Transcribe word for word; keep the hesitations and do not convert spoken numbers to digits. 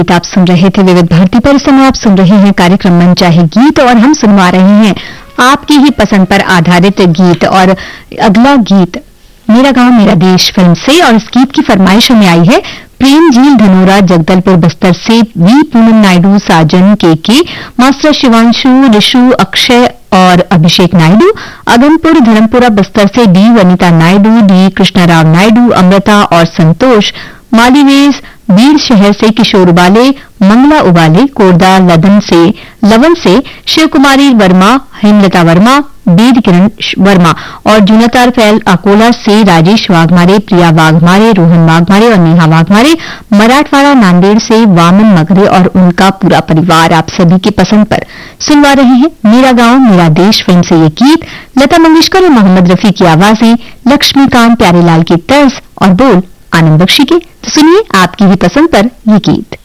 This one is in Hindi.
आप सुन रहे थे विविध भारती पर। इस समय आप सुन रहे हैं कार्यक्रम मन चाहे गीत और हम सुनवा रहे हैं आपकी ही पसंद पर आधारित गीत। और अगला गीत मेरा गांव मेरा देश फिल्म से, और इस गीत की फरमाइश हमें आई है प्रेम झील धनोरा जगदलपुर बस्तर से वी पूनम नायडू, साजन के के, मास्टर शिवांशु, ऋषु, अक्षय और अभिषेक नायडू, अगनपुर धर्मपुरा बस्तर से डी वनिता नायडू, डी कृष्णाराव नायडू, अमृता और संतोष, मालीवेज बीर शहर से किशोर उबाले, मंगला उबाले, कोरदा लदन से लवन से शिव कुमारी वर्मा, हेमलता वर्मा, वेद किरण वर्मा और जुनतार फैल अकोला से राजेश वाघमारे, प्रिया वाघमारे, रोहन वाघमारे और नेहा वाघमारे, मराठवाड़ा नांदेड़ से वामन मगरे और उनका पूरा परिवार आप सभी की पसंद पर सुनवा रहे हैं मेरा गांव मेरा देश फिल्म से ये गीत। लता मंगेशकर और मोहम्मद रफी की आवाजें, लक्ष्मीकांत प्यारेलाल की तर्ज और बोल आनंद बख्शी के। तो सुनिए आपकी ही पसंद पर ये गीत।